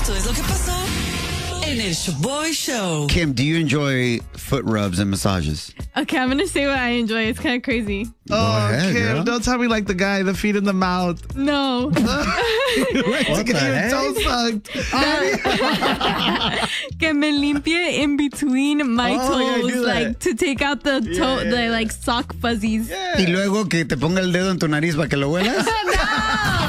Esto es lo que pasó en el Shaboy Show. Kim, do you enjoy foot rubs and massages? Okay, I'm gonna say what I enjoy. It's kind of crazy. Go ahead, Kim, girl. don't tell me like the guy, the feet in the mouth. No. What the Your heck? toe sucked. Que me limpie in between my Oh, yeah, I toes, do that. like to take out the toe, the like sock fuzzies. Y luego que te ponga el dedo en tu nariz para que lo huelas. No.